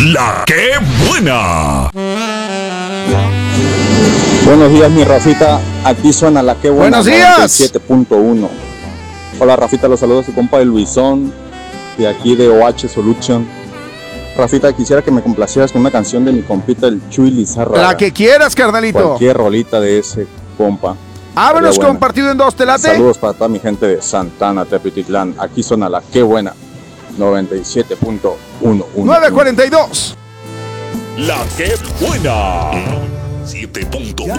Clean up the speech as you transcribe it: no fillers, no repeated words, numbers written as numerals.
La que buena. Buenos días, mi Rafita. Aquí suena La que buena. Buenos días. 97.1. Hola, Rafita. Los saludos a su compa de Luisón, de aquí de OH Solution. Rafita, quisiera que me complacieras con una canción de mi compita, el Chuy Lizárraga. La que quieras, carnalito. Cualquier rolita de ese compa. Ábrenos con partido en dos, ¿te late? Saludos para toda mi gente de Santana, Tepetitlán. Aquí suena La que buena. 97.1. 9:42. La que buena. 7.1.